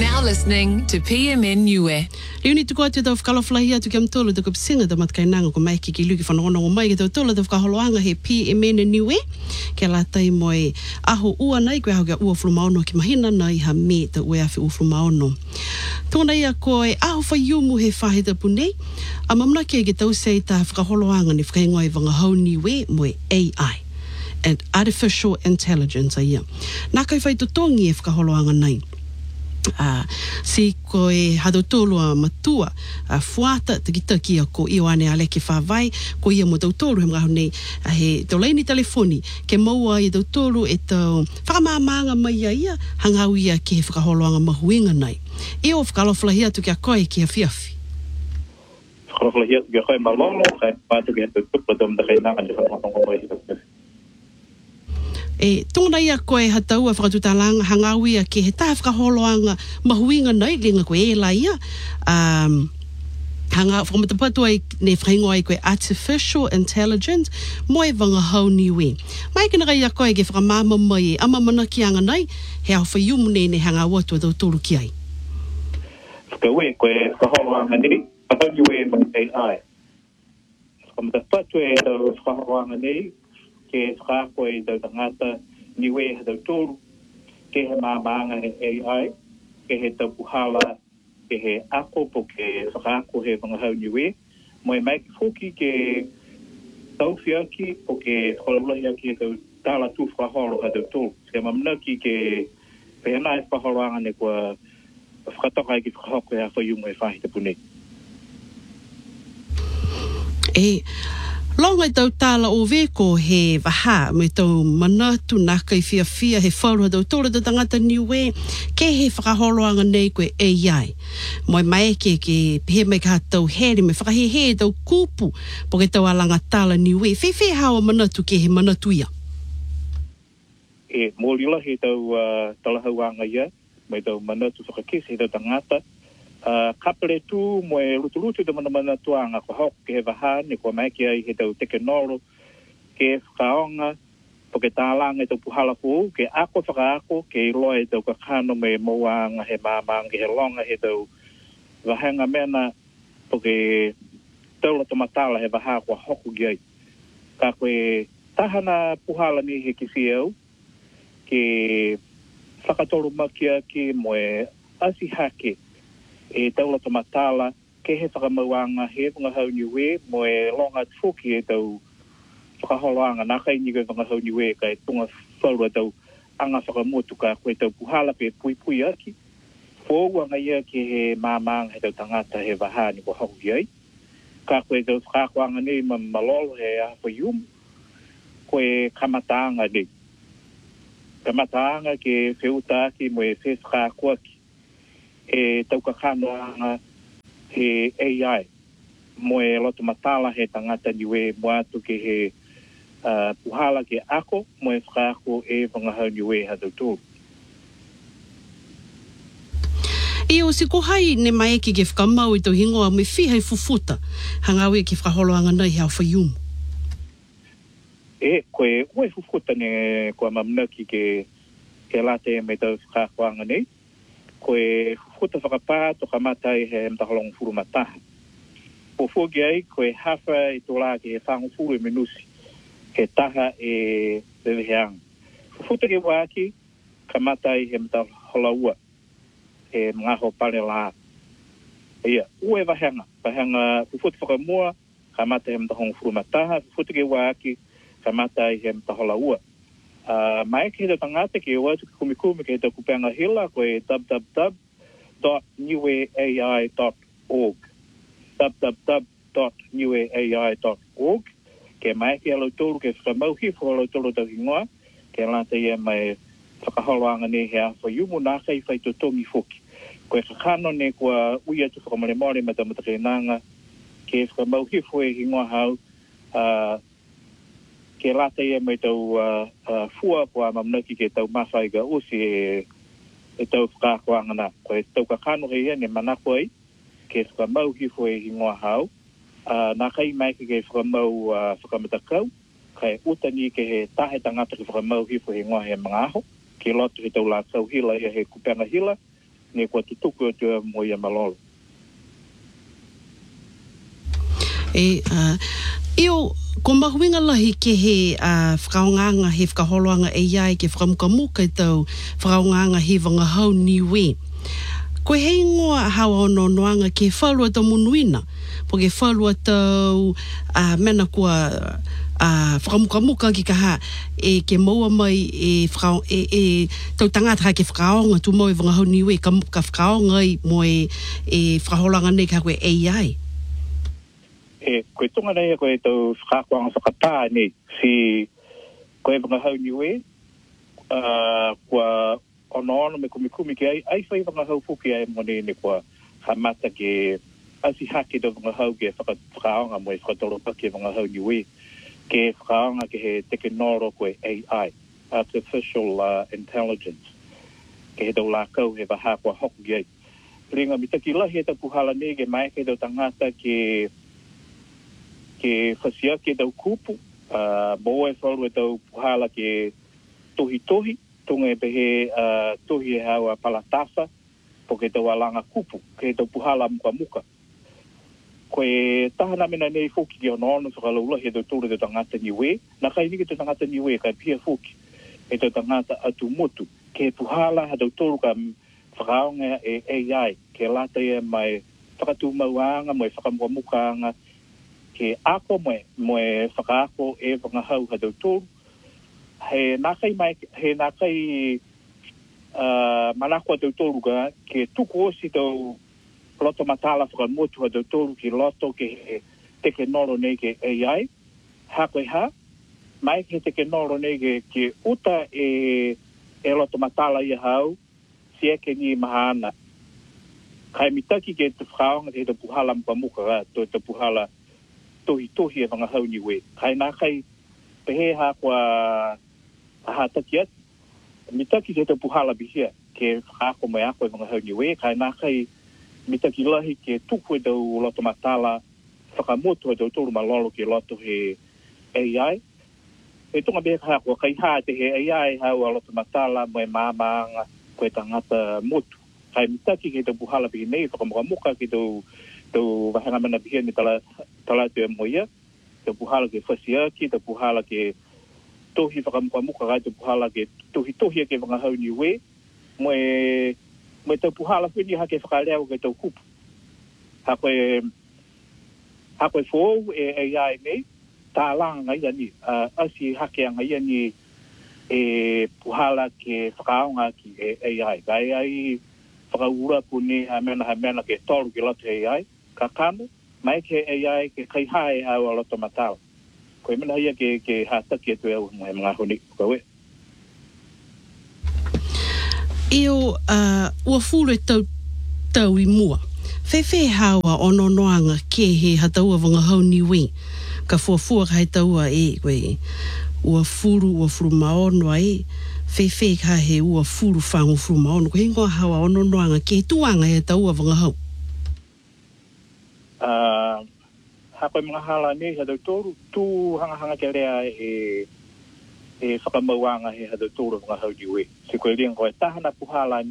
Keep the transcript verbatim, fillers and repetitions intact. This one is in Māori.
now listening to P M N Niue. Leoni tu kote tau whakalawhalahia tu kia mtolo tu kapsinga ta matkainanga ko maiki ki luki whanongonongo mai ki tau tolo tau whakaholoanga he P M N Niue. Kia latai moe aho ua nei koe hau kia ua flumaono ki mahina nei ha me ta ue awhi ua flumaono. Tōna ia koe aho whaiumu he whahe ta punei. A mamna kia ki tau sei ta whakaholoanga ni whakaingoa i wangahau Niue moe A I. And artificial intelligence a ia. Nā kai whai tutongi e whakaholoanga nei. Uh, si koe hadotolo matua uh, fuata taki a ko iwane ale ke whawai ko ia mo tautoro he mga hone uh, he tolaini telefoni ke maua i tautoro e tau whakamamanga mai a ia hangau ia ke he whakaholoanga mahuinga nei i o whakaloflahia tu kia koe ki a fiafi whakaloflahia tu kia koe malolo kai pātu kia tu tupa tom da kai nanga ni whakatongo mai hi e tōna ia koe hataua whakatutalanga hangau ia ke he taha whakaholoanga mahuinga nei lenga koe e la ia um, hanga whakamatapatu ai ne whaingoa ai koe artificial intelligence moe wangahau Niue mai kena kai ia koe ke whakamama mai e ama mana ki anga nei he au whaiumu ne ne hanga watu e tau tolu ki ai whakaue koe whakaholoanga nei whakahau Niue mai A I whakamatapatu e tau whakaholoanga nei ke whakaako e tau tangata Niue he tau tōru, ke he māmaanga he A I, ke he tau puhala, ke he ako po ke whakaako he wangahau Niue, mo e mai ki whoki ke tau whiaki po ke whakaulahi aki he tau tāla tū whakaholo he tau tōru. Ke mamna ki ke pehena e whakaholoanga ne kua whakatoka e ki whakahoko e a whaiunga e whahi te pune. E... Longa i tau tāla o veko he waha me tau manatu naka i fia fia he whaurua tau tōra tau tangata Niue ke he whakaholoanga nei koe A I. Moe mai ke ke he mai ka tau heri me whakahehe tau kupu po ke tau alanga tāla Niue. Whewhe hawa manatu ke he manatu ia? E mōrila he tau uh, talahauanga ia me tau manatu whakakis he tau tangata. Uh, kapere tu mo e lutu-lutu te mana-mana tuanga ko hok ke he waha ne ko mai ki ai he tau teke noro ke whakaonga po ke tālanga e tau puhala fu ke ako whakaako ke i loa e tau kakano me mauanga he māmanga he longa he tau wahanga mena po ke taula tomatala he waha ko hoku ki ai ka koe tahana puhala ni he kisi au ke whakatoro makia ki mo e asi hake e taula tomatala ke he whakamauanga he wangahau Niue mo e longa tfuki e tau whakaholoanga nā kai ni koe wangahau Niue ka e tunga whaurua tau anga whakamotu ka koe tau puhala pe pui pui aki fōuanga ia ke he māmanga he tau tangata he waha ni ko hau ki ai ka koe tau whakakoanga nei ma malolo he a whaiumu koe kamataanga nei kamataanga ke whiuta aki mo e whe whakakoa ki e tau kakanoanga he A I mo e loto matala he tangata Niue mo atu ke he uh, puhala ke ako mo e whakaako e wangahau Niue ha tau tōru. E o si kohai ne mai ki ke whakamau i tau hingoa me whihai fufuta hangawe ke whakaholoanga nei hea whaiumu. E koe ue fufuta ne kua mamna ki ke ke late me tau whakakoanga nei koe futa whakapā to kamatai he mtaholong furu mataha. Po fugi ai koe hawha i tō lā ke he whangu furu e menusi ke taha e beweheanga. Futa ke wāki kamatai he mtaholaua e ngaho pare lā. Ia, ue wahanga. Wahanga futa whakamua kamatai he mtahong furu mataha. Futa ke wāki kamatai he mtaholaua. Uh, mai ke he tangata ke watu ke kumikume ke he tau kupeanga hila koe w w w dot niue a i dot org w w w dot niue a i dot org ke mai ke alo tōru ke whakamauhi fo alo tōru tau hingoa ke lata ia mai whakaholoanga ne hea whaiumu nā kai whai totongi foki koe kakano ne kua uia tu whakamare maore ma tamata ke nanga ke whakamauhi fo e hingoa hau uh, ke lata ia mai tau uh, uh, fua po a mamnaki ke tau mawhai ga usi e, e tau whakakoanga nā. Koe tau kakano he ia ne manako ai, ke whakamau hifo e hingoa hau. Uh, nā kai mai ke ke whakamau uh, whakamatakau, kai utani ke he tahe tangata ke whakamau hifo he ngoa he mga aho, ke lotu he tau lātau hila ia he kupenga hila, ne kua tutuku o tua mo ia malolo. E, uh, io, ko mahuinga lahi ke he uh, whakaonganga, he whakaholoanga e iai ke whakamukamuka i tau whakaonganga he wangahau niwe. Ko hei ngoa hawa ono noanga ke whalua tau munuina, po ke whalua tau uh, mena kua uh, whakamukamuka ki kaha e ke maua mai e, whakao, e, e tau tangata ke whakaonga tu mo e wangahau niwe, ka, ka whakaonga i mo e, e whakaholanga nei ka koe A I. E, koe tunga nei koe tau whakakuanga whakatā nei, si koe wangahau niwe, uh, kua ono ono me kumikumi ki ai, ai whai wangahau fuki ai mo nei ne kua hamata ke asi hake do wangahau ke whakaonga mo e whakatoropa ke wangahau niwe, ke whakaonga ke he teke noro koe A I, Artificial uh, Intelligence, ke he tau lākau he waha kua hoku ki ai. Ringa mitaki lahi e ta puhala nei ke mai ke tau tangata ke ke whasia ke tau kupu, uh, mo e whauru e tau puhala ke tohi-tohi, tunga e pehe uh, tohi e hawa palatasa, po ke tau alanga kupu, ke tau puhala muka-muka. Koe tahana mena nei fuki ki ono ono whakalaula he tau tūre te tangata niwe, na kai nike te tangata niwe, kai pia fuki, e tau tangata atu motu, ke puhala ha tau tūru ka whakaonga e A I, ke lata e mai whakatu mauanga, mo e whakamuka-mukanga, ke ako moe, moe whakaako e wangahau ha tau tōru. He nākai mai, he nākai uh, manako ha tau tōru ka, ke tuku osi tau loto matala whakamotu ha tau tōru ki loto ke he teke noro nei ke A I. Ha koe ha, mai ke teke noro nei ke, ke uta e, e loto matala ia hau, si eke ni mahana. Kai mitaki ke te whakaonga te he tau puhala mpamuka ka, to te puhala tohi-tohi e wangahau niwe. Kai nā kai pehe ha kua aha taki atu. Mitaki ke te puhala bihia ke whakaako mai ako e wangahau niwe. Kai nā kai mitaki lahi ke tuku e tau loto matala whakamotu e tau tōru malolo ke loto he A I. E tunga beha ha kua kai ha te he A I hau a loto matala mo e māmaanga koe tangata motu. Kai mitaki ke te puhala bihi nei whakamuka ke tau tau wahanga mana bihia ni tala tala te moia, te puhala ke whasia ki, te puhala ke tohi whakamuka-muka kai, te puhala ke tohi-tohi ke wangahau niwe, mo e, mo e tau puhala whini ha ke whakareo ke tau kupu. Ha koe, ha koe whou e A I nei, tā langa ia ni, uh, asi hake anga ia ni e puhala ke whakaonga ki e A I. Kai ai whakaura puni ha mena ha mena ke toru ki loto A I, ka kamo, mai ke A I ke kai hae hau a loto matala. Koe mena ia ke, ke hātaki e tu au mo he mga honi, koe. Io, uh, ua fulu e tau, tau i mua. Whewhe hawa ono noanga ke he hataua wangahau niwe. Ka fuafua ka he taua e, koe, ua furu, ua furu maono ai, whewhe ka he ua furu whangu furu maono. Koe hingoa hawa ono noanga ke tuanga he taua wangahau. Uh, ha koe mga hala nei ha tau tōru, tū hanga-hanga ke rea e, e whakamauanga he ha tau tōru mga hau niwe. Si koe ringa koe tahana puhala